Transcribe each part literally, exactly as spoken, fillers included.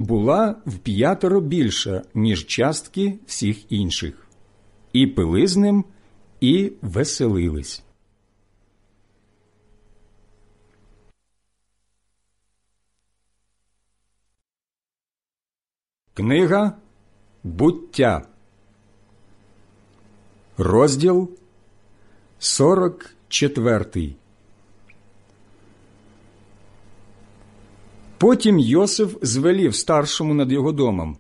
була вп'ятеро більша, ніж частки всіх інших. І пили з ним, і веселились. Книга «Буття», розділ сорок четвертий. Потім Йосиф звелів старшому над його домом: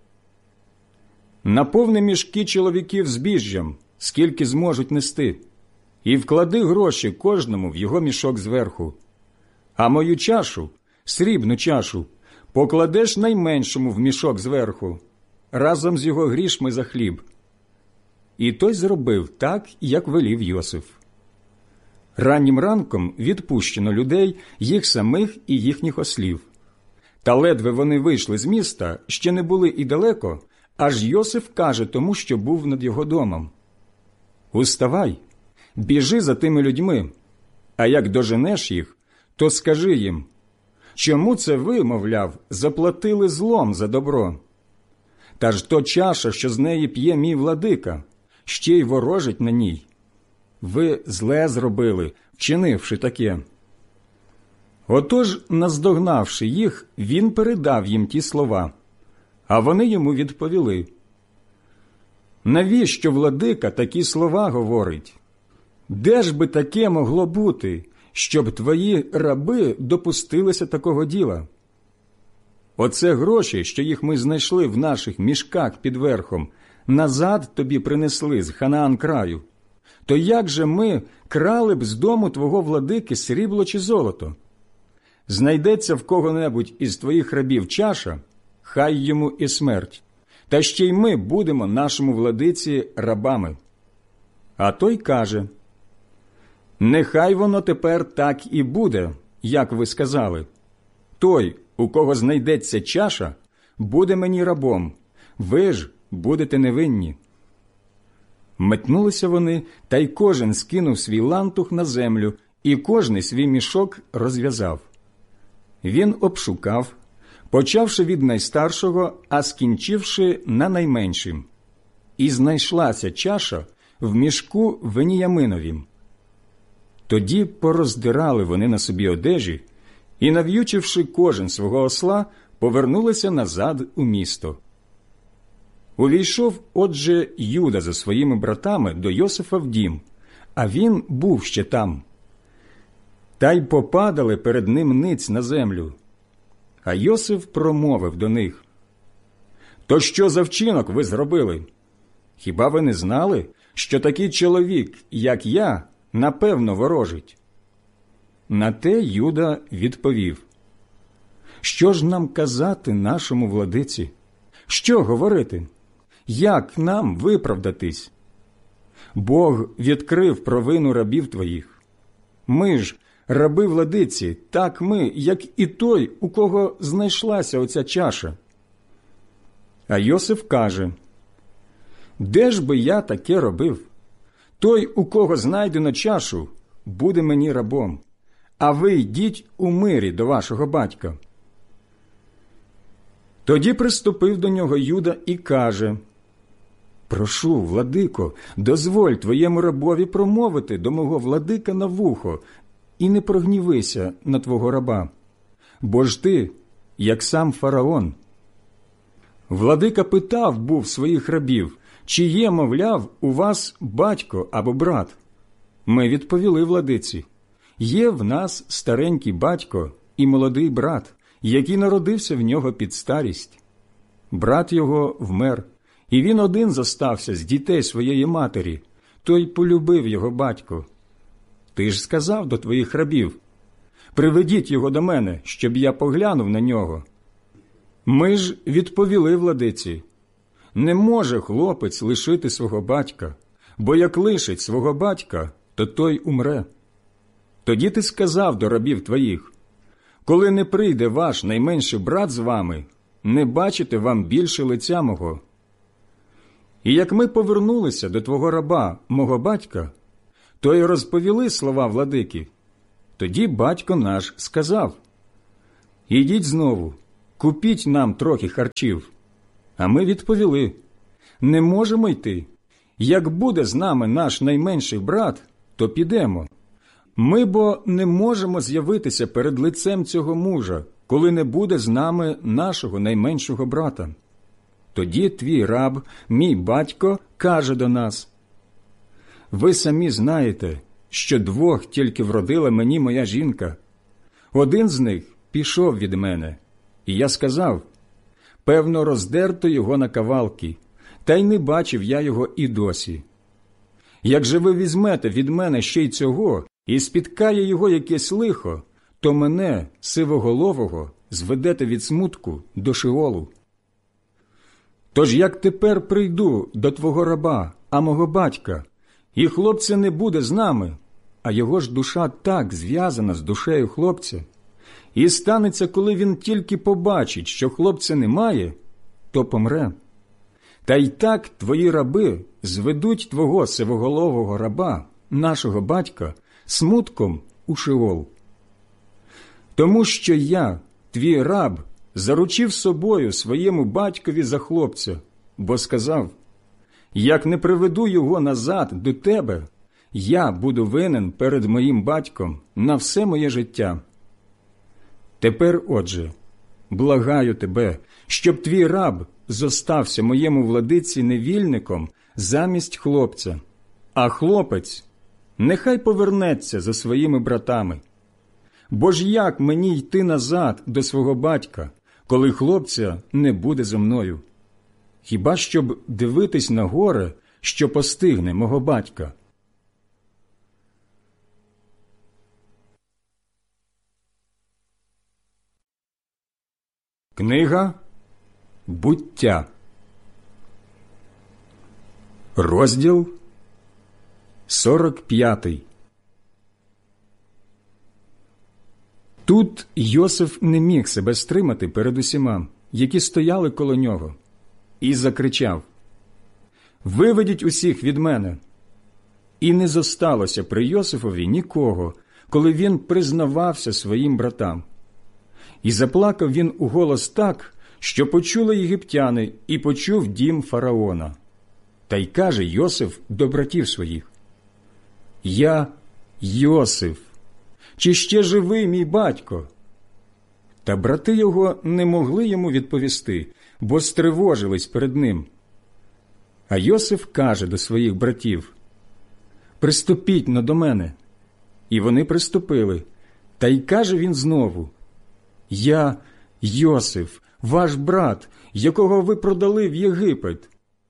«Наповни мішки чоловіків збіжжям, скільки зможуть нести, і вклади гроші кожному в його мішок зверху. А мою чашу, срібну чашу, покладеш найменшому в мішок зверху, разом з його грішми за хліб». І той зробив так, як велів Йосиф. Раннім ранком відпущено людей, їх самих і їхніх ослів. Та ледве вони вийшли з міста, ще не були і далеко, аж Йосиф каже тому, що був над його домом: «Уставай, біжи за тими людьми, а як доженеш їх, то скажи їм: чому це ви, мовляв, заплатили злом за добро? Та ж то чаша, що з неї п'є мій владика, ще й ворожить на ній. Ви зле зробили, вчинивши таке». Отож, наздогнавши їх, він передав їм ті слова, а вони йому відповіли: «Навіщо владика такі слова говорить? Де ж би таке могло бути, щоб твої раби допустилися такого діла? Оце гроші, що їх ми знайшли в наших мішках під верхом, назад тобі принесли з Ханаан краю. То як же ми крали б з дому твого владики срібло чи золото? Знайдеться в кого-небудь із твоїх рабів чаша, хай йому і смерть, та ще й ми будемо нашому владиці рабами». А той каже: «Нехай воно тепер так і буде, як ви сказали. Той, у кого знайдеться чаша, буде мені рабом, ви ж будете невинні». Метнулися вони, та й кожен скинув свій лантух на землю, і кожний свій мішок розв'язав. Він обшукав, почавши від найстаршого, а скінчивши на найменшим. І знайшлася чаша в мішку Веніяминовім. Тоді пороздирали вони на собі одежі і, нав'ючивши кожен свого осла, повернулися назад у місто. Увійшов, отже, Юда за своїми братами до Йосифа в дім, а він був ще там. Та й попадали перед ним ниць на землю. А Йосиф промовив до них: «То що за вчинок ви зробили? Хіба ви не знали, що такий чоловік, як я, напевно ворожить?» На те Юда відповів: «Що ж нам казати нашому владиці? Що говорити? Як нам виправдатись? Бог відкрив провину рабів твоїх. Ми ж, раби владиці, так ми, як і той, у кого знайшлася оця чаша». А Йосиф каже: «Де ж би я таке робив? Той, у кого знайдено чашу, буде мені рабом, а ви йдіть у мирі до вашого батька». Тоді приступив до нього Юда і каже: «Прошу, владико, дозволь твоєму рабові промовити до мого владика на вухо, і не прогнівися на твого раба, бо ж ти, як сам фараон». Владика питав був своїх рабів, чи є, мовляв, у вас батько або брат. Ми відповіли владиці: є в нас старенький батько і молодий брат, який народився в нього під старість. Брат його вмер, і він один зостався з дітей своєї матері, той полюбив його батько. Ти ж сказав до твоїх рабів: приведіть його до мене, щоб я поглянув на нього. Ми ж відповіли владиці: не може хлопець лишити свого батька, бо як лишить свого батька, то той умре. Тоді ти сказав до рабів твоїх: коли не прийде ваш найменший брат з вами, не бачите вам більше лиця мого. І як ми повернулися до твого раба, мого батька, то й розповіли слова владики. Тоді батько наш сказав: ідіть знову, купіть нам трохи харчів. А ми відповіли: не можемо йти. Як буде з нами наш найменший брат, то підемо. Ми бо не можемо з'явитися перед лицем цього мужа, коли не буде з нами нашого найменшого брата. Тоді твій раб, мій батько, каже до нас: ви самі знаєте, що двох тільки вродила мені моя жінка. Один з них пішов від мене, і я сказав: певно, роздерто його на кавалки, та й не бачив я його і досі. Як же ви візьмете від мене ще й цього, і спіткає його якесь лихо, то мене, сивоголового, зведете від смутку до Шеолу. Тож як тепер прийду до твого раба, а мого батька, і хлопця не буде з нами, а його ж душа так зв'язана з душею хлопця, і станеться, коли він тільки побачить, що хлопця немає, то помре. Та й так твої раби зведуть твого сивоголового раба, нашого батька, смутком у Шеол. Тому що я, твій раб, заручив собою своєму батькові за хлопця, бо сказав: як не приведу його назад до тебе, я буду винен перед моїм батьком на все моє життя. Тепер, отже, благаю тебе, щоб твій раб зостався моєму владиці невільником замість хлопця, а хлопець нехай повернеться за своїми братами. Бо ж як мені йти назад до свого батька, коли хлопця не буде зо мною? Хіба щоб дивитись на горе, що постигне мого батька? Книга «Буття», розділ сорок п'ятий. Тут Йосиф не міг себе стримати перед усіма, які стояли коло нього, і закричав: «Виведіть усіх від мене!» І не зосталося при Йосифові нікого, коли він признавався своїм братам. І заплакав він уголос так, що почули єгиптяни, і почув дім фараона. Та й каже Йосиф до братів своїх: «Я Йосиф, чи ще живий мій батько?» Та брати його не могли йому відповісти, бо стривожились перед ним. А Йосиф каже до своїх братів: «Приступіть-но до мене». І вони приступили. Та й каже він знову: «Я Йосиф, ваш брат, якого ви продали в Єгипет.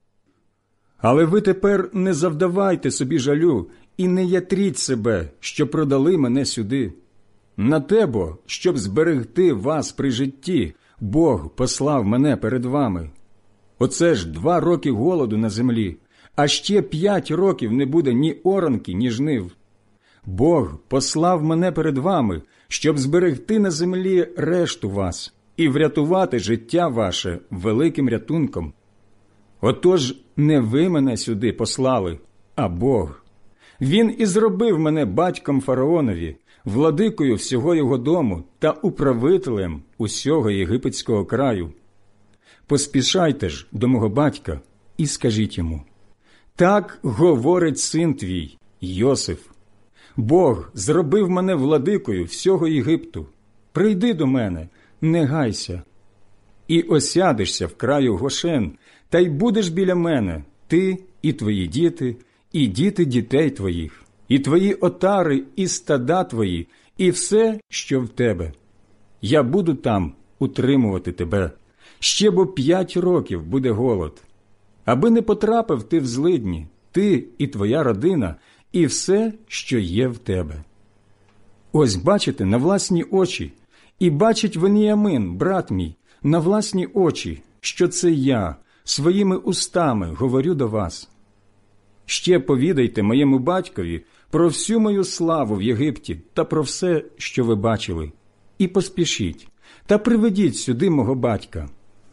Але ви тепер не завдавайте собі жалю і не ятріть себе, що продали мене сюди. На те бо, щоб зберегти вас при житті, Бог послав мене перед вами. Оце ж два роки голоду на землі, а ще п'ять років не буде ні оранки, ні жнив. Бог послав мене перед вами, щоб зберегти на землі решту вас і врятувати життя ваше великим рятунком. Отож не ви мене сюди послали, а Бог. Він і зробив мене батьком фараонові, владикою всього його дому та управителем усього єгипетського краю. Поспішайте ж до мого батька і скажіть йому: так говорить син твій, Йосиф. Бог зробив мене владикою всього Єгипту. Прийди до мене, не гайся. І осядешся в краю Гошен, та й будеш біля мене, ти і твої діти, і діти дітей твоїх, і твої отари, і стада твої, і все, що в тебе. Я буду там утримувати тебе. Ще бо п'ять років буде голод. Аби не потрапив ти в злидні, ти і твоя родина, і все, що є в тебе. Ось бачите на власні очі, і бачить Веніамин, брат мій, на власні очі, що це я своїми устами говорю до вас. Ще повідайте моєму батькові про всю мою славу в Єгипті та про все, що ви бачили, і поспішіть, та приведіть сюди мого батька».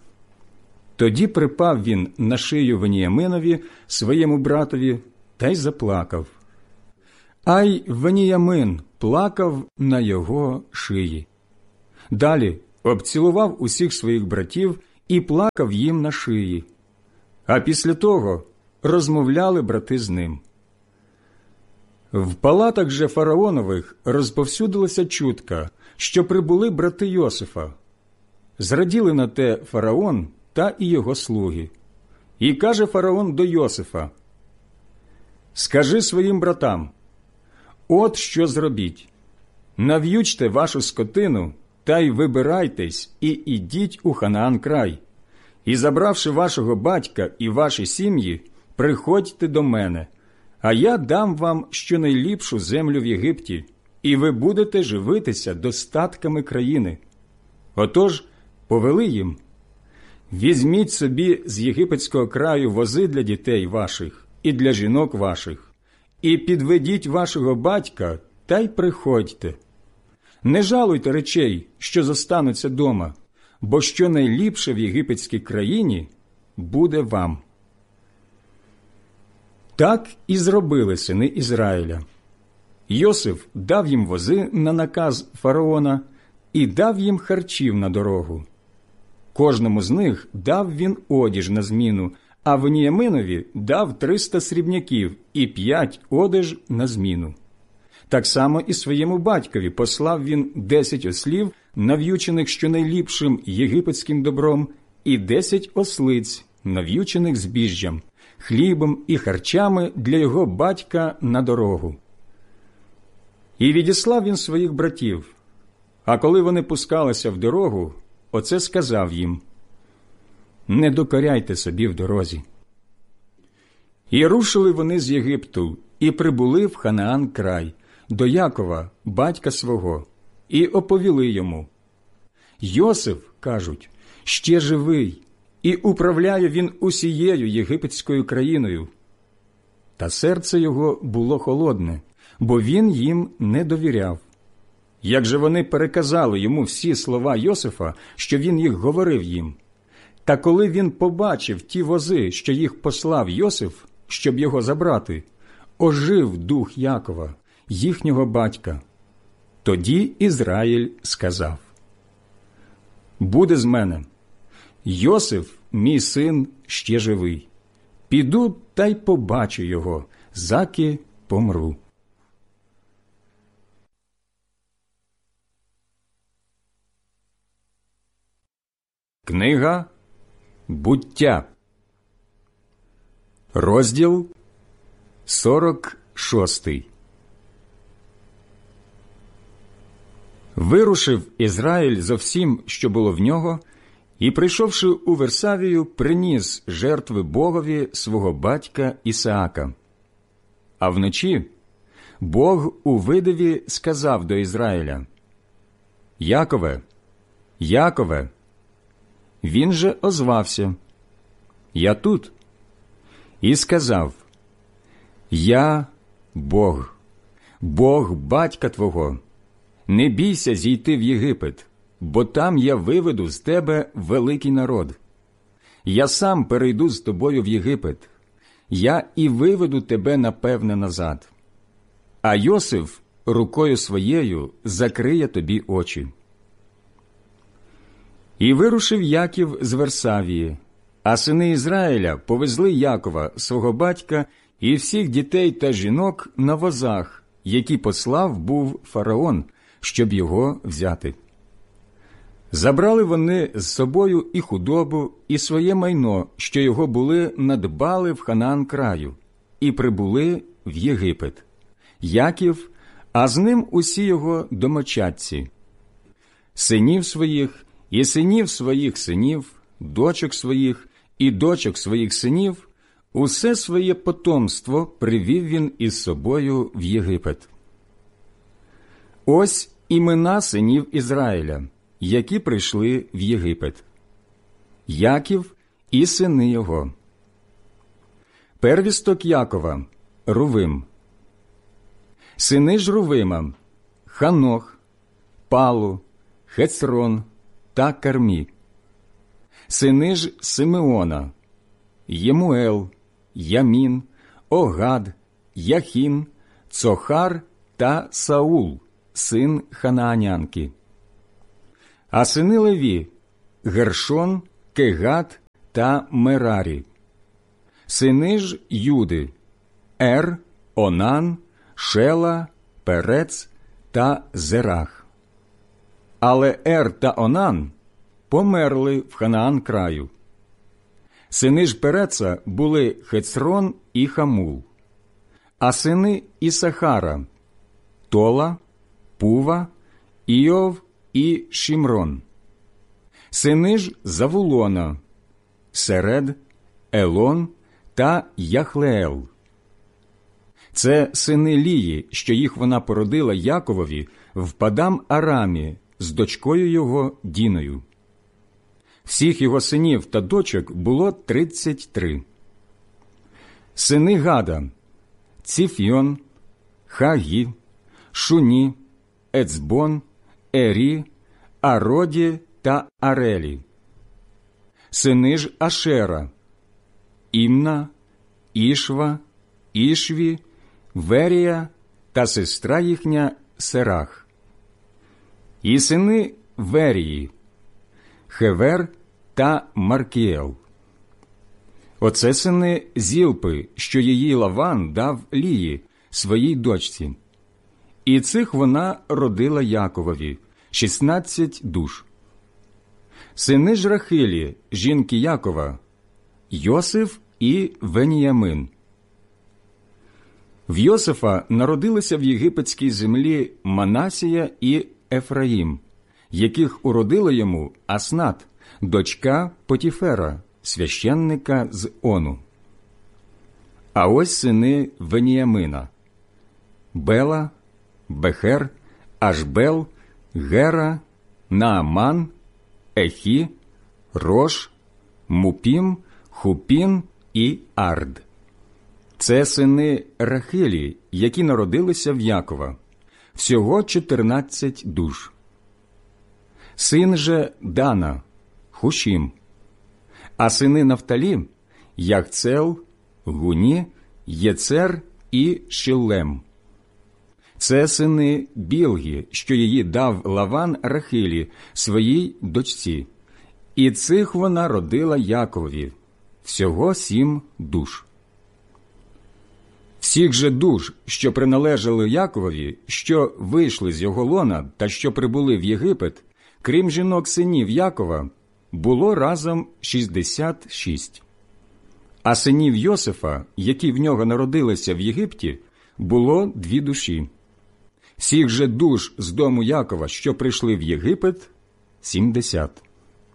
Тоді припав він на шию Веніяминові, своєму братові, та й заплакав. А й Веніямин плакав на його шиї. Далі обцілував усіх своїх братів і плакав їм на шиї. А після того розмовляли брати з ним. В палатах же фараонових розповсюдилася чутка, що прибули брати Йосифа. Зраділи на те фараон та і його слуги. І каже фараон до Йосифа: «Скажи своїм братам, от що зробіть. Нав'ючте вашу скотину, та й вибирайтесь, і ідіть у Ханаан край. І, забравши вашого батька і ваші сім'ї, приходьте до мене, а я дам вам щонайліпшу землю в Єгипті, і ви будете живитися достатками країни». Отож повели їм: «Візьміть собі з єгипетського краю вози для дітей ваших і для жінок ваших, і підведіть вашого батька, та й приходьте. Не жалуйте речей, що зостануться дома, бо що найліпше в єгипетській країні буде вам». Так і зробили сини Ізраїля. Йосиф дав їм вози на наказ фараона і дав їм харчів на дорогу. Кожному з них дав він одіж на зміну, а Веніяминові дав триста срібняків і п'ять одеж на зміну. Так само і своєму батькові послав він десять ослів, нав'ючених щонайліпшим єгипетським добром, і десять ослиць, нав'ючених збіжжям, хлібом і харчами для його батька на дорогу. І відіслав він своїх братів, а коли вони пускалися в дорогу, оце сказав їм: «Не докоряйте собі в дорозі». І рушили вони з Єгипту, і прибули в Ханаан край, до Якова, батька свого, і оповіли йому: «Йосиф, – кажуть, – ще живий, і управляє він усією єгипетською країною». Та серце його було холодне, бо він їм не довіряв. Як же вони переказали йому всі слова Йосифа, що він їх говорив їм. Та коли він побачив ті вози, що їх послав Йосиф, щоб його забрати, ожив дух Якова, їхнього батька. Тоді Ізраїль сказав: «Буде з мене. Йосиф, мій син, ще живий. Піду та й побачу його, заки помру». Книга «Буття», розділ сорок шостий. Вирушив Ізраїль зо всім, що було в нього, і, прийшовши у Версавію, приніс жертви Богові свого батька Ісаака. А вночі Бог у видиві сказав до Ізраїля: «Якове, Якове!» Він же озвався: «Я тут». І сказав: «Я Бог, Бог батька твого. Не бійся зійти в Єгипет, бо там я виведу з тебе великий народ. Я сам перейду з тобою в Єгипет, я і виведу тебе напевне назад. А Йосиф рукою своєю закриє тобі очі». І вирушив Яків з Версавії, а сини Ізраїля повезли Якова, свого батька, і всіх дітей та жінок на возах, які послав був фараон, щоб його взяти. Забрали вони з собою і худобу, і своє майно, що його були надбали в Ханаан краю, і прибули в Єгипет. Яків, а з ним усі його домочадці, синів своїх і синів своїх синів, дочок своїх і дочок своїх синів, усе своє потомство привів він із собою в Єгипет. Ось імена синів Ізраїля, які прийшли в Єгипет: Яків і сини його. Первісток Якова – Рувим. Сини ж Рувима – Ханох, Палу, Хецрон та Кармі. Сини ж Симеона – Ємуел, Ямін, Огад, Яхін, Цохар та Саул, син ханаанянки. А сини Леві – Гершон, Кегат та Мерарі. Сини ж Юди – Ер, Онан, Шела, Перец та Зерах. Але Ер та Онан померли в Ханаан краю. Сини ж Переца були Хецрон і Хамул. А сини Ісахара – Тола, Пува, Іов і Шімрон. Сини ж Завулона – Серед, Елон та Яхлеел. Це сини Лії, що їх вона породила Яковові в Падам-Арамі з дочкою його Діною. Всіх його синів та дочок було тридцять три. Сини Гада – Ціфйон, Хагі, Шуні, Ецбон, Ері, Ароді та Арелі. Сини ж Ашера – Імна, Ішва, Ішві, Верія та сестра їхня Серах. І сини Верії – Хевер та Маркіел. Оце сини Зілпи, що її Лаван дав Лії, своїй дочці. І цих вона родила Яковові – шістнадцять душ. Сини ж Рахилі, жінки Якова – Йосиф і Веніямин. В Йосифа народилися в єгипетській землі Манасія і Ефраїм, яких уродила йому Аснат, дочка Потіфера, священника з Ону. А ось сини Веніямина – Бела, Бехер, Ашбел, Гера, Нааман, Ехі, Рош, Мупім, Хупін і Ард. Це сини Рахилі, які народилися в Якова. Всього чотирнадцять душ. Син же Дана – Хушім. А сини Нафталі – Яхцел, Гуні, Єцер і Шиллем. Це сини Білгі, що її дав Лаван Рахилі, своїй дочці. І цих вона родила Якові. Всього сім душ. Всіх же душ, що приналежали Яковові, що вийшли з його лона та що прибули в Єгипет, крім жінок синів Якова, було разом шістдесят шість. А синів Йосифа, які в нього народилися в Єгипті, було дві душі. Всіх же душ з дому Якова, що прийшли в Єгипет, сімдесят.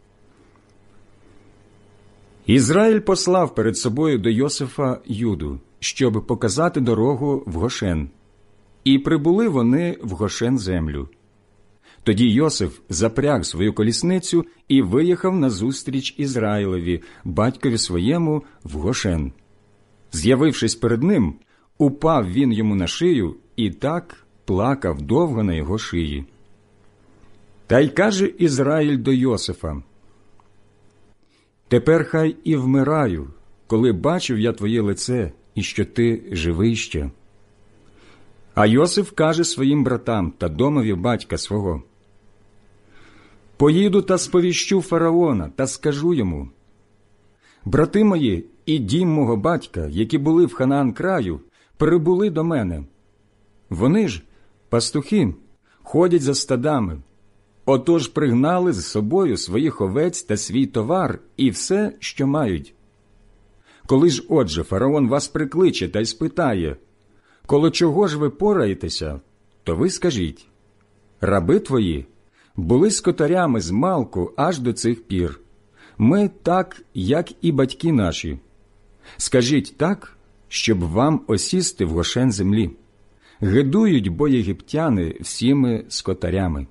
Ізраїль послав перед собою до Йосифа Юду, щоб показати дорогу в Гошен. І прибули вони в Гошен землю. Тоді Йосиф запряг свою колісницю і виїхав назустріч Ізраїлеві, батькові своєму, в Гошен. З'явившись перед ним, упав він йому на шию і так плакав довго на його шиї. Та й каже Ізраїль до Йосифа: «Тепер хай і вмираю, коли бачив я твоє лице, і що ти живий ще». А Йосиф каже своїм братам та домові батька свого: «Поїду та сповіщу фараона та скажу йому: брати мої і дім мого батька, які були в Ханаан краю, прибули до мене. Вони ж, пастухи, ходять за стадами. Отож пригнали з собою своїх овець та свій товар і все, що мають. Коли ж, отже, фараон вас прикличе та й спитає: коло чого ж ви пораєтеся, то ви скажіть: раби твої були скотарями з малку аж до цих пір. Ми так, як і батьки наші. Скажіть так, щоб вам осісти в Гошен землі. Гидують бо єгиптяни всіми скотарями».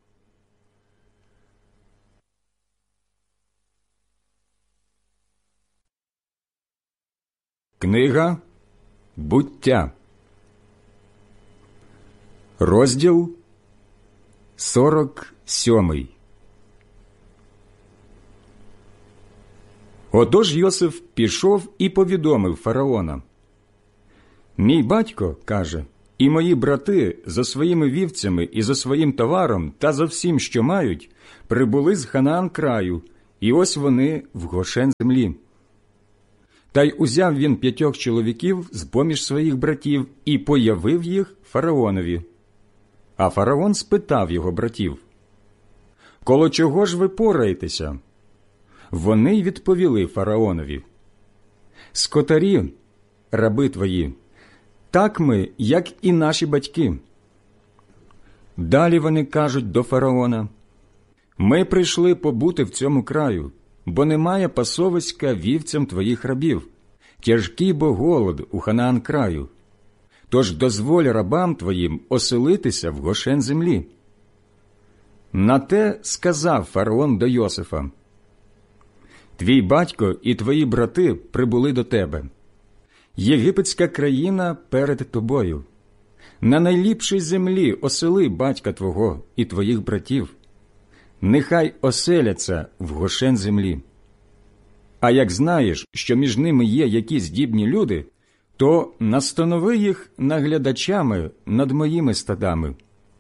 Книга Буття, розділ сорок сьомий. Отож Йосиф пішов і повідомив фараона: «Мій батько, – каже, – і мої брати за своїми вівцями і за своїм товаром та за всім, що мають, прибули з Ханаан краю, і ось вони в Гошен землі. Та й узяв він п'ятьох чоловіків з-поміж своїх братів і появив їх фараонові. А фараон спитав його братів: «Коло чого ж ви пораєтеся?» Вони й відповіли фараонові: «Скотарі, раби твої, так ми, як і наші батьки». Далі вони кажуть до фараона: «Ми прийшли побути в цьому краю, бо немає пасовиська вівцям твоїх рабів, тяжкий бо голод у Ханаан краю. Тож дозволь рабам твоїм оселитися в Гошен землі». На те сказав фараон до Йосифа: «Твій батько і твої брати прибули до тебе. Єгипетська країна перед тобою. На найліпшій землі осели батька твого і твоїх братів. Нехай оселяться в Гошен землі. А як знаєш, що між ними є якісь здібні люди, то настанови їх наглядачами над моїми стадами».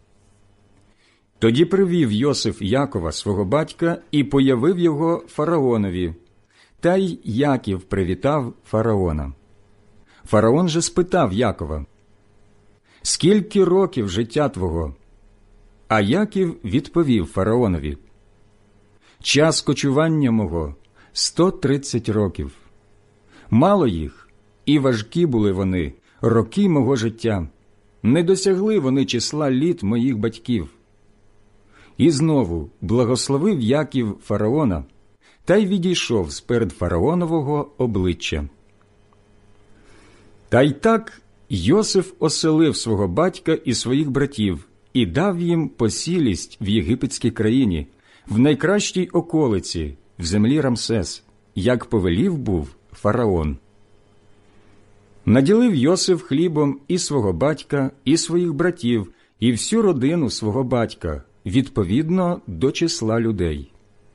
Тоді привів Йосиф Якова, свого батька, і появив його фараонові, та й Яків привітав фараона. Фараон же спитав Якова: «Скільки років життя твого?» А Яків відповів фараонові: «Час кочування мого – сто тридцять років. Мало їх, і важкі були вони, роки мого життя. Не досягли вони числа літ моїх батьків». І знову благословив Яків фараона, та й відійшов сперед фараонового обличчя. Та й так Йосиф оселив свого батька і своїх братів і дав їм посілість в єгипетській країні, в найкращій околиці, в землі Рамсес, як повелів був фараон. Наділив Йосиф хлібом і свого батька, і своїх братів, і всю родину свого батька, відповідно до числа людей.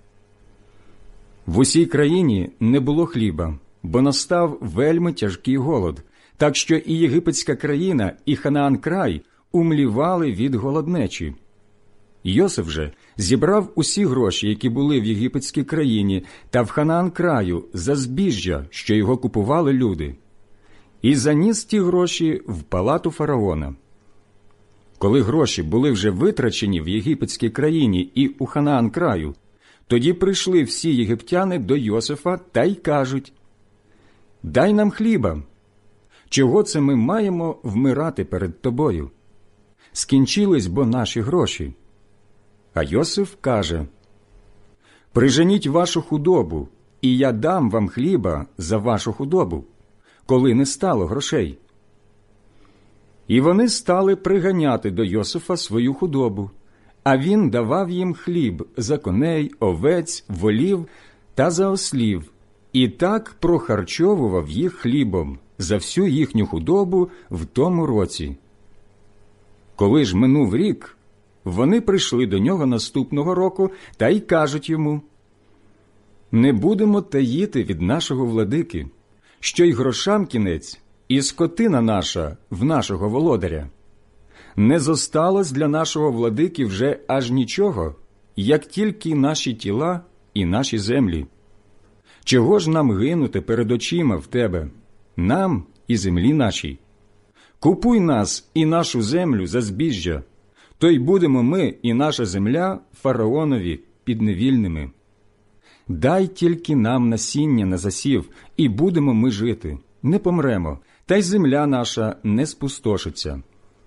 В усій країні не було хліба, бо настав вельми тяжкий голод, так що і єгипетська країна, і Ханаан край умлівали від голоднечі. Йосиф же зібрав усі гроші, які були в єгипетській країні та в Ханаан краю, за збіжжя, що його купували люди, і заніс ті гроші в палату фараона. Коли гроші були вже витрачені в єгипетській країні і у Ханаан краю, тоді прийшли всі єгиптяни до Йосифа та й кажуть: «Дай нам хліба. Чого це ми маємо вмирати перед тобою? Скінчились бо наші гроші». А Йосиф каже: «Приженіть вашу худобу, і я дам вам хліба за вашу худобу, коли не стало грошей». І вони стали приганяти до Йосифа свою худобу, а він давав їм хліб за коней, овець, волів та за ослів, і так прохарчовував їх хлібом за всю їхню худобу в тому році. Коли ж минув рік, вони прийшли до нього наступного року та й кажуть йому: «Не будемо таїти від нашого владики, що й грошам кінець, і скотина наша в нашого володаря. Не зосталось для нашого владики вже аж нічого, як тільки наші тіла і наші землі. Чого ж нам гинути перед очима в тебе, нам і землі нашій? Купуй нас і нашу землю за збіжжя, то й будемо ми і наша земля фараонові підневільними. Дай тільки нам насіння на засів, і будемо ми жити, не помремо, та й земля наша не спустошиться».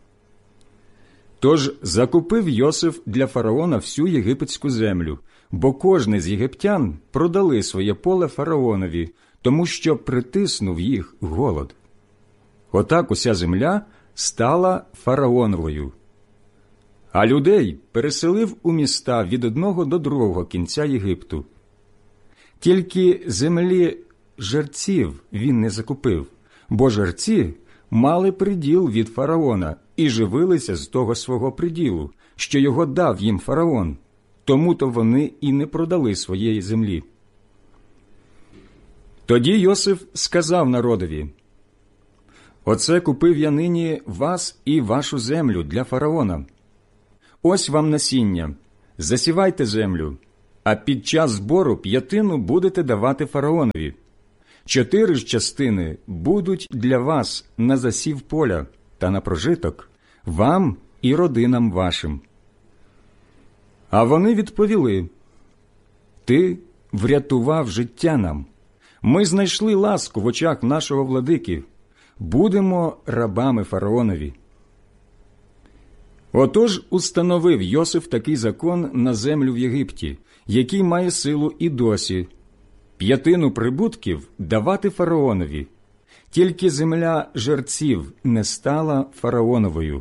Тож закупив Йосиф для фараона всю єгипетську землю, бо кожний з єгиптян продали своє поле фараонові, тому що притиснув їх голод. Отак уся земля стала фараоновою. А людей переселив у міста від одного до другого кінця Єгипту. Тільки землі жерців він не закупив, бо жерці мали приділ від фараона і живилися з того свого приділу, що його дав їм фараон, тому-то вони і не продали своєї землі. Тоді Йосиф сказав народові: «Оце купив я нині вас і вашу землю для фараона. Ось вам насіння, засівайте землю, а під час збору п'ятину будете давати фараонові. Чотири ж частини будуть для вас на засів поля та на прожиток, вам і родинам вашим». А вони відповіли: «Ти врятував життя нам. Ми знайшли ласку в очах нашого владики. Будемо рабами фараонові». Отож установив Йосиф такий закон на землю в Єгипті, який має силу і досі: п'ятину прибутків давати фараонові, тільки земля жерців не стала фараоновою.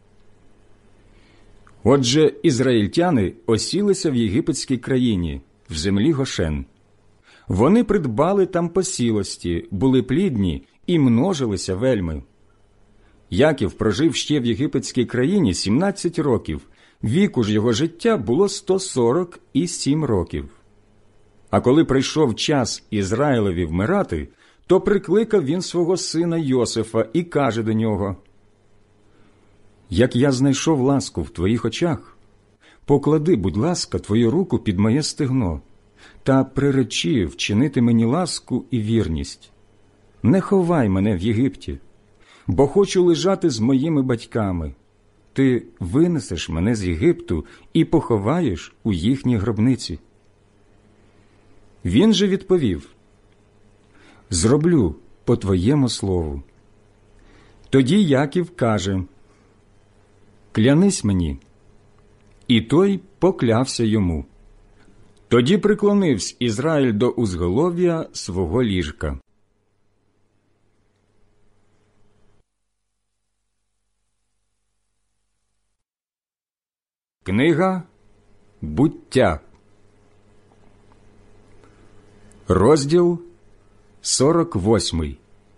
Отже, ізраїльтяни осілися в єгипетській країні, в землі Гошен. Вони придбали там посілості, були плідні і множилися вельми. Яків прожив ще в єгипетській країні сімнадцять років, віку ж його життя було сто сорок сім років. А коли прийшов час Ізраїлеві вмирати, то прикликав він свого сина Йосифа і каже до нього: «Як я знайшов ласку в твоїх очах, поклади, будь ласка, твою руку під моє стегно та приречи вчинити мені ласку і вірність. Не ховай мене в Єгипті, бо хочу лежати з моїми батьками. Ти винесеш мене з Єгипту і поховаєш у їхній гробниці». Він же відповів: «Зроблю по твоєму слову». Тоді Яків каже: «Клянись мені». І той поклявся йому. Тоді приклонився Ізраїль до узголов'я свого ліжка. Книга «Буття», розділ сорок восьмий.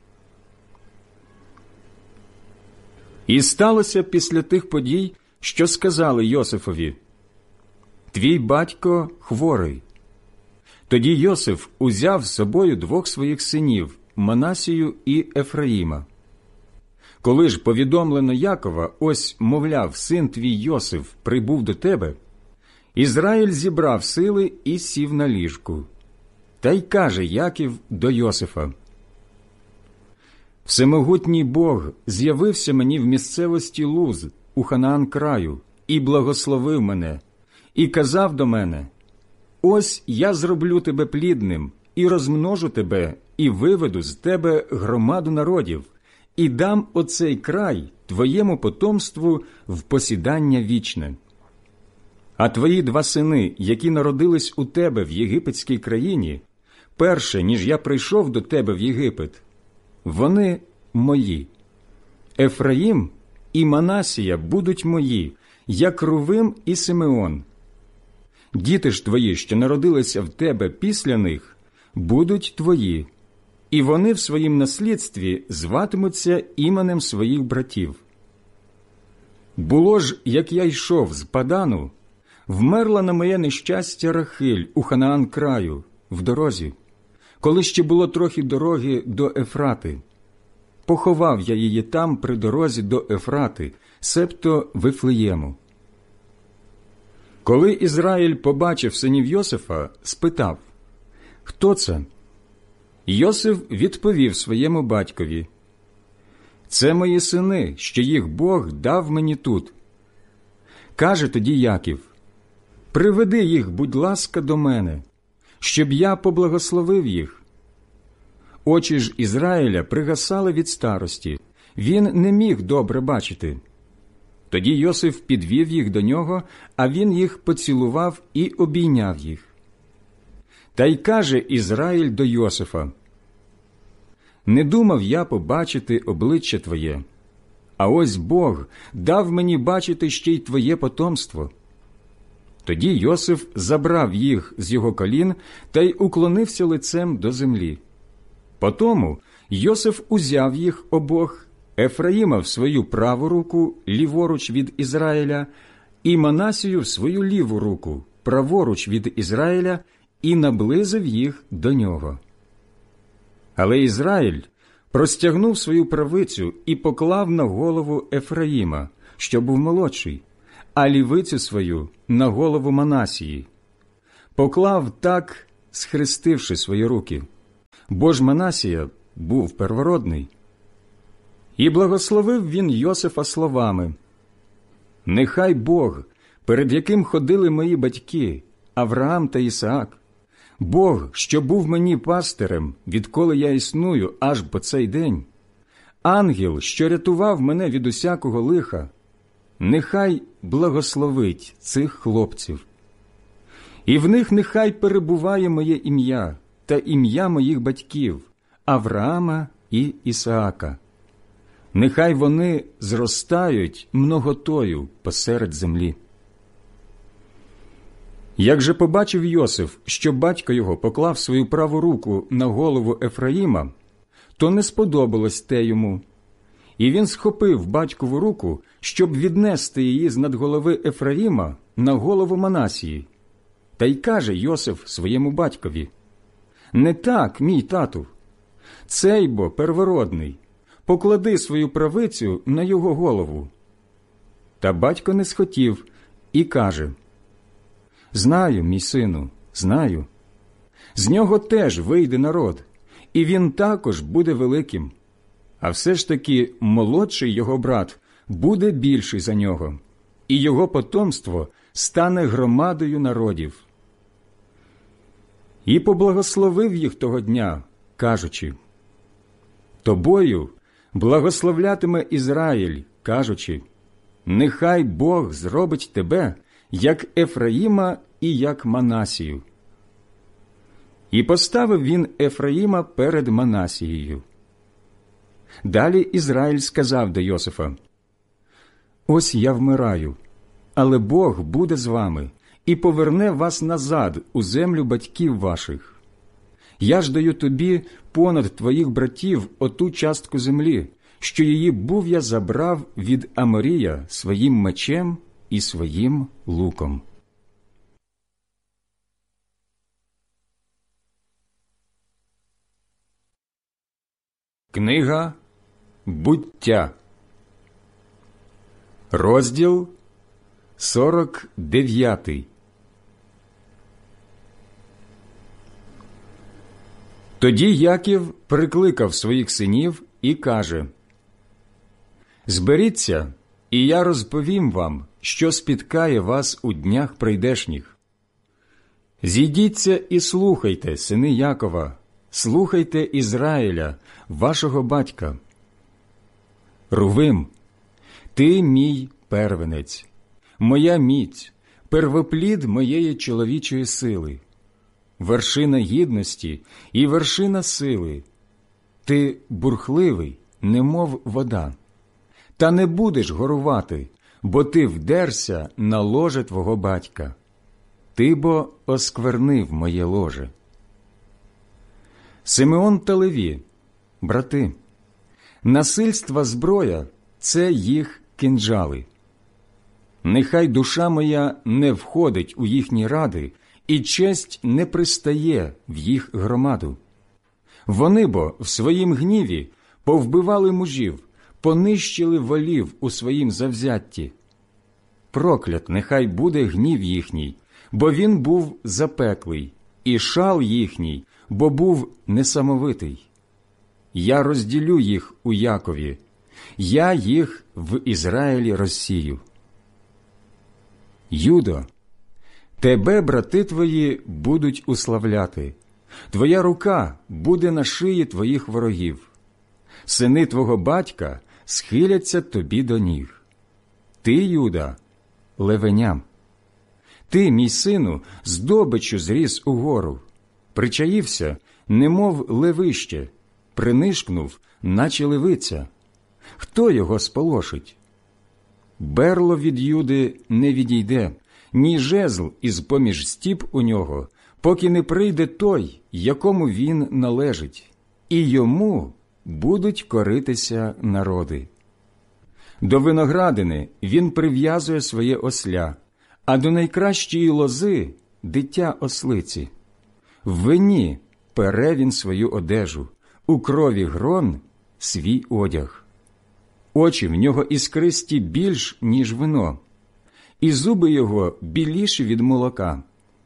І сталося після тих подій, що сказали Йосифові: «Твій батько хворий». Тоді Йосиф узяв з собою двох своїх синів, Манасію і Ефраїма. Коли ж повідомлено Якова: «Ось, мовляв, син твій Йосиф прибув до тебе», Ізраїль зібрав сили і сів на ліжку. Та й каже Яків до Йосифа: «Всемогутній Бог з'явився мені в місцевості Луз у Ханаан краю і благословив мене, і казав до мене: ось я зроблю тебе плідним, і розмножу тебе, і виведу з тебе громаду народів, і дам оцей край твоєму потомству в посідання вічне. А твої два сини, які народились у тебе в єгипетській країні, перше, ніж я прийшов до тебе в Єгипет, вони мої. Ефраїм і Манасія будуть мої, як Рувим і Симеон. Діти ж твої, що народилися в тебе після них, будуть твої, і вони в своїм наслідстві зватимуться іменем своїх братів. Було ж, як я йшов з Падану, вмерла на моє нещастя Рахиль у Ханаан краю, в дорозі, коли ще було трохи дороги до Ефрати. Поховав я її там при дорозі до Ефрати, себто Вифлеєму. Коли Ізраїль побачив синів Йосифа, спитав: хто це? Йосиф відповів своєму батькові: це мої сини, що їх Бог дав мені тут. Каже тоді Яків: приведи їх, будь ласка, до мене, щоб я поблагословив їх. Очі ж Ізраїля пригасали від старості, він не міг добре бачити. Тоді Йосиф підвів їх до нього, а він їх поцілував і обійняв їх. Та й каже Ізраїль до Йосифа: не думав я побачити обличчя твоє, а ось Бог дав мені бачити ще й твоє потомство. Тоді Йосиф забрав їх з його колін та й уклонився лицем до землі. Потому Йосиф узяв їх обох, Ефраїма в свою праву руку, ліворуч від Ізраїля, і Манасію в свою ліву руку, праворуч від Ізраїля, і наблизив їх до нього. Але Ізраїль простягнув свою правицю і поклав на голову Ефраїма, що був молодший, а лівицю свою на голову Манасії. Поклав так, схрестивши свої руки, бо ж Манасія був первородний. І благословив він Йосифа словами: «Нехай Бог, перед яким ходили мої батьки, Авраам та Ісаак, Бог, що був мені пастирем, відколи я існую аж по цей день, ангел, що рятував мене від усякого лиха, нехай благословить цих хлопців. І в них нехай перебуває моє ім'я та ім'я моїх батьків, Авраама і Ісаака. Нехай вони зростають многотою посеред землі». Як же побачив Йосиф, що батько його поклав свою праву руку на голову Ефраїма, то не сподобалось те йому. І він схопив батькову руку, щоб віднести її з над голови Ефраїма на голову Манасії. Та й каже Йосиф своєму батькові: «Не так, мій тату, цей бо первородний, поклади свою правицю на його голову». Та батько не схотів і каже: «Знаю, мій сину, знаю. З нього теж вийде народ, і він також буде великим. А все ж таки молодший його брат буде більший за нього, і його потомство стане громадою народів». І поблагословив їх того дня, кажучи: «Тобою благословлятиме Ізраїль, кажучи: нехай Бог зробить тебе, як Ефраїма і як Манасію». І поставив він Ефраїма перед Манасією. Далі Ізраїль сказав до Йосифа: «Ось я вмираю, але Бог буде з вами і поверне вас назад у землю батьків ваших. Я ж даю тобі понад твоїх братів оту частку землі, що її був я забрав від Аморія своїм мечем і своїм луком». Книга «Буття», розділ сорок дев'ятий. Тоді Яків прикликав своїх синів і каже: «Зберіться, і я розповім вам, що спіткає вас у днях прийдешніх. Зійдіться і слухайте, сини Якова, слухайте Ізраїля, вашого батька. Рувим, ти мій первенець, моя міць, первоплід моєї чоловічої сили, вершина гідності і вершина сили. Ти бурхливий, немов вода. Та не будеш горувати, бо ти вдерся на ложе твого батька. Ти бо осквернив моє ложе. Симеон та Леві, брати, насильства зброя – це їх кинджали. Нехай душа моя не входить у їхні ради, і честь не пристає в їх громаду. Вони бо в своїм гніві повбивали мужів, понищили волів у своїм завзятті. Проклят нехай буде гнів їхній, бо він був запеклий, і шал їхній, бо був несамовитий. Я розділю їх у Якові, я їх в Ізраїлі розсію. Юдо, тебе брати твої будуть уславляти, твоя рука буде на шиї твоїх ворогів. Сини твого батька схиляться тобі до ніг. Ти, Юда, левеням. Ти, мій сину, здобиччю зріс угору, причаївся, немов левище, принишкнув, наче левиця. Хто його сполошить? Берло від Юди не відійде, ні жезл із-поміж стіп у нього, поки не прийде той, якому він належить, і йому будуть коритися народи. До виноградини він прив'язує своє осля, а до найкращої лози – дитя ослиці. В вині пере він свою одежу, у крові грон – свій одяг. Очі в нього іскристі більш, ніж вино. і зуби його біліші від молока.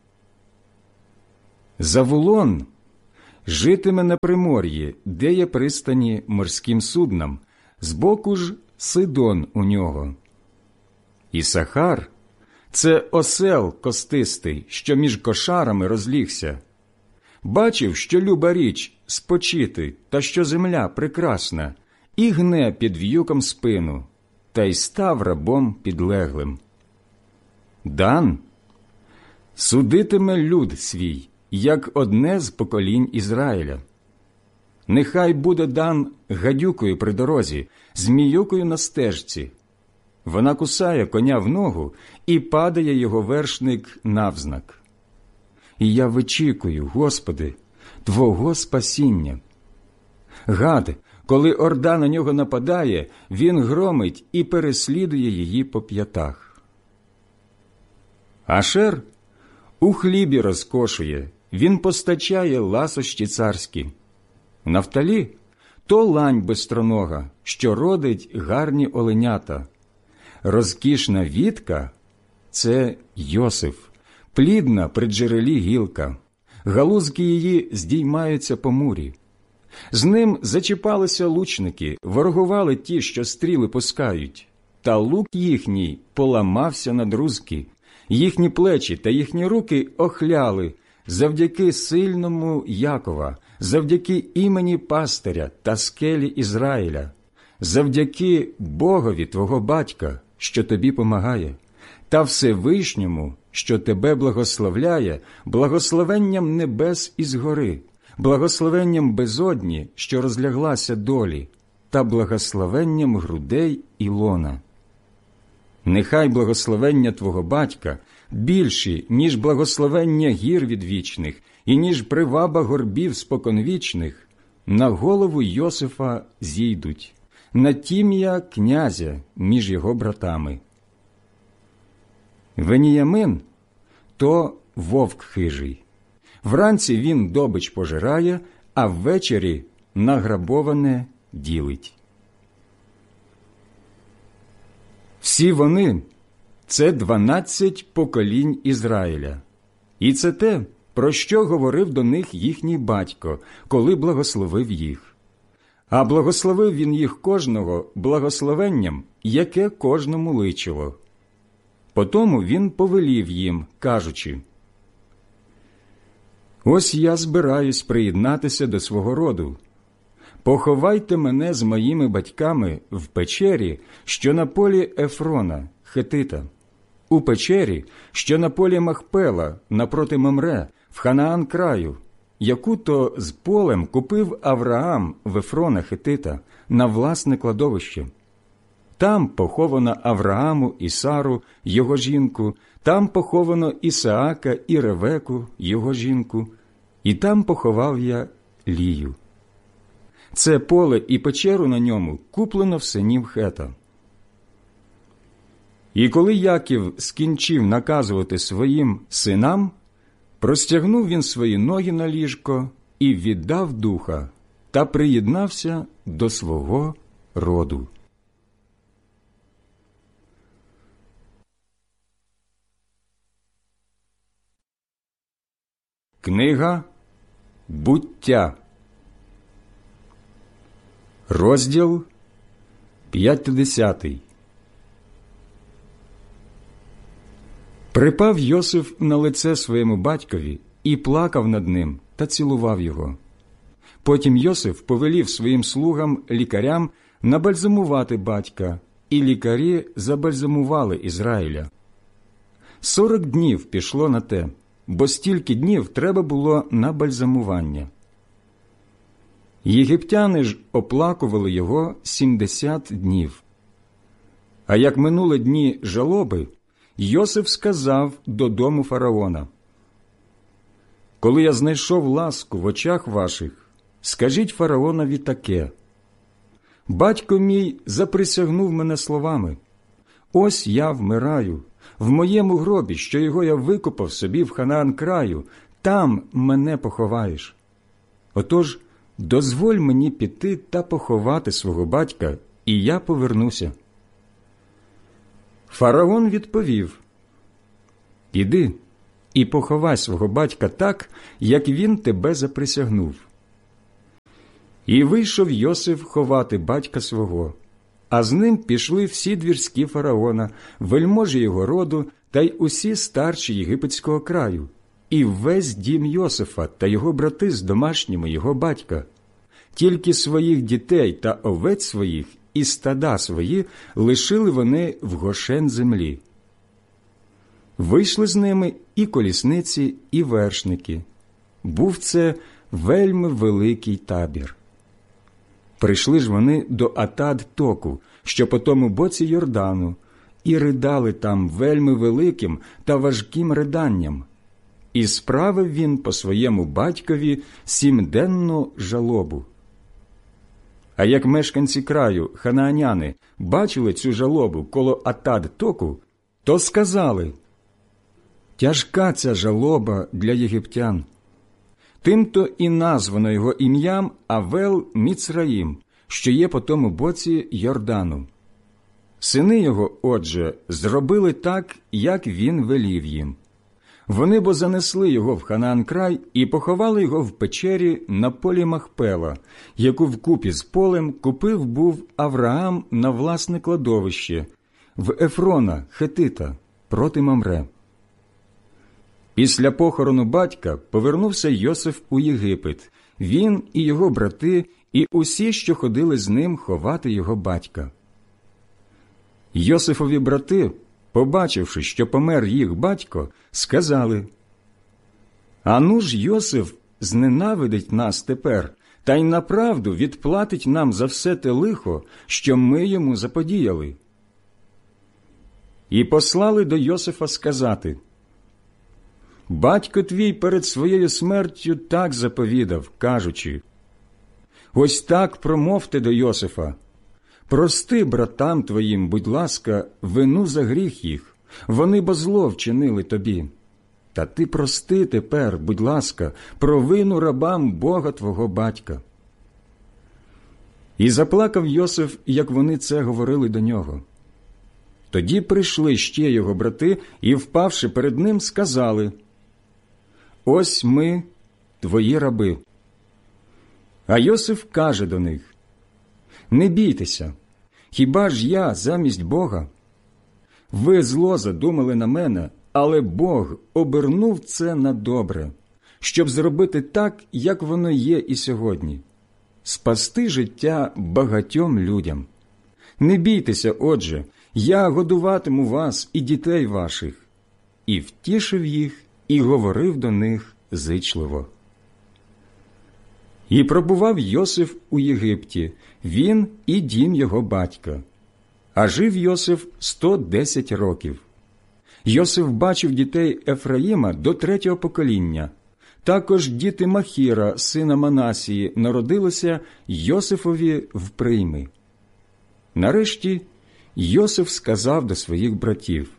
Завулон житиме на примор'ї, де є пристані морським суднам, збоку ж Сидон у нього. Ісахар – це осел костистий, що між кошарами розлігся. Бачив, що люба річ спочити, та що земля прекрасна, і гне під в'юком спину, та й став рабом підлеглим. Дан судитиме люд свій, як одне з поколінь Ізраїля. Нехай буде Дан гадюкою при дорозі, зміюкою на стежці. Вона кусає коня в ногу, і падає його вершник навзнак. І я вичікую, Господи, Твого спасіння. Гад, коли орда на нього нападає, він громить і переслідує її по п'ятах. Ашер у хлібі розкошує, він постачає ласощі царські. Нафталі – то лань бистронога, що родить гарні оленята. Розкішна вітка – це Йосиф, плідна при джерелі гілка. Галузки її здіймаються по мурі. З ним зачіпалися лучники, ворогували ті, що стріли пускають. Та лук їхній поламався на друзки. Їхні плечі та їхні руки охляли завдяки сильному Якова, завдяки імені пастиря та скелі Ізраїля, завдяки Богові твого батька, що тобі помагає, та Всевишньому, що тебе благословляє, благословенням небес із гори, благословенням безодні, що розляглася долі, та благословенням грудей і лона. Нехай благословення твого батька більші, ніж благословення гір відвічних, і ніж приваба горбів споконвічних, на голову Йосифа зійдуть, на тім'я князя між його братами. Веніямин – то вовк хижий. Вранці він добич пожирає, а ввечері награбоване ділить. Всі вони – це дванадцять поколінь Ізраїля. І це те, про що говорив до них їхній батько, коли благословив їх. А благословив він їх кожного благословенням, яке кожному личило. Потому він повелів їм, кажучи: «Ось я збираюсь приєднатися до свого роду. Поховайте мене з моїми батьками в печері, що на полі Ефрона, хетита, у печері, що на полі Махпела, напроти Мамре, в Ханаан краю, яку то з полем купив Авраам в Ефрона хетита на власне кладовище. Там поховано Аврааму і Сару, його жінку, там поховано Ісаака і Ревеку, його жінку, і там поховав я Лію. Це поле і печеру на ньому куплено в синів Хета». І коли Яків скінчив наказувати своїм синам, простягнув він свої ноги на ліжко і віддав духа, та приєднався до свого роду. Книга «Буття», розділ п'ятдесятий. Припав Йосиф на лице своєму батькові і плакав над ним та цілував його. Потім Йосиф повелів своїм слугам лікарям набальзамувати батька, і лікарі забальзамували Ізраїля. Сорок днів пішло на те, бо стільки днів треба було на бальзамування. Єгиптяни ж оплакували його сімдесят днів. А як минули дні жалоби, Йосиф сказав додому фараона: «Коли я знайшов ласку в очах ваших, скажіть фараонові таке: батько мій заприсягнув мене словами: ось я вмираю, в моєму гробі, що його я викопав собі в Ханаан краю, там мене поховаєш. Отож, дозволь мені піти та поховати свого батька, і я повернуся». Фараон відповів: «Піди і поховай свого батька так, як він тебе заприсягнув». І вийшов Йосиф ховати батька свого, а з ним пішли всі двірські фараона, вельможі його роду та й усі старші єгипетського краю, і весь дім Йосифа та його брати з домашніми його батька. Тільки своїх дітей та овець своїх і стада свої лишили вони в Гошен землі. Вийшли з ними і колісниці, і вершники. Був це вельми великий табір. Прийшли ж вони до Атад-Току, що по тому боці Йордану, і ридали там вельми великим та важким риданням. І справив він по своєму батькові сімденну жалобу. А як мешканці краю, ханааняни, бачили цю жалобу коло Атад-Току, то сказали: «Тяжка ця жалоба для єгиптян». Тимто і названо його ім'ям Авел-Міцраїм, що є по тому боці Йордану. Сини його, отже, зробили так, як він велів їм. Вони бо занесли його в Ханаан край і поховали його в печері на полі Махпела, яку вкупі з полем купив був Авраам на власне кладовище, в Ефрона, хетита, проти Мамре. Після похорону батька повернувся Йосиф у Єгипет, він і його брати, і усі, що ходили з ним ховати його батька. Йосифові брати, побачивши, що помер їх батько, сказали: «Ану ж Йосиф зненавидить нас тепер, та й направду відплатить нам за все те лихо, що ми йому заподіяли». І послали до Йосифа сказати: «Батько твій перед своєю смертю так заповідав, кажучи: ось так промовте до Йосифа: прости братам твоїм, будь ласка, вину за гріх їх, вони бо зло вчинили тобі. Та ти прости тепер, будь ласка, провину рабам Бога твого батька». І заплакав Йосиф, як вони це говорили до нього. Тоді прийшли ще його брати і, впавши перед ним, сказали: «Ось ми, твої раби». А Йосиф каже до них: «Не бійтеся, хіба ж я замість Бога? Ви зло задумали на мене, але Бог обернув це на добре, щоб зробити так, як воно є і сьогодні, спасти життя багатьом людям. Не бійтеся, отже, я годуватиму вас і дітей ваших». І втішив їх, і говорив до них зичливо. І пробував Йосиф у Єгипті, він і дім його батька. А жив Йосиф сто десять років. Йосиф бачив дітей Ефраїма до третього покоління. Також діти Махіра, сина Манасії, народилися Йосифові в прийми. Нарешті Йосиф сказав до своїх братів: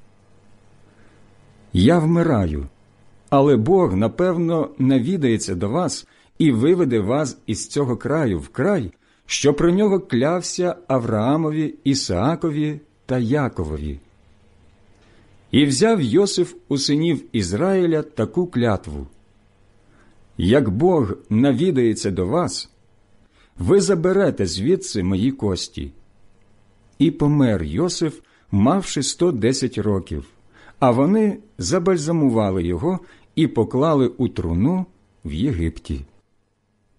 «Я вмираю, але Бог, напевно, навідається до вас і виведе вас із цього краю в край, що про нього клявся Авраамові, Ісаакові та Яковові». І взяв Йосиф у синів Ізраїля таку клятву: «Як Бог навідається до вас, ви заберете звідси мої кості». І помер Йосиф, мавши сто десять років, а вони забальзамували його і поклали у труну в Єгипті.